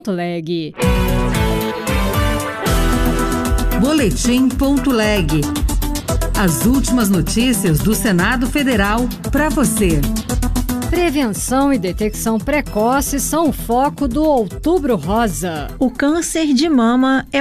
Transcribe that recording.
Leg. Boletim.leg. As últimas notícias do Senado Federal para você. Prevenção e detecção precoce são o foco do Outubro Rosa. O câncer de mama é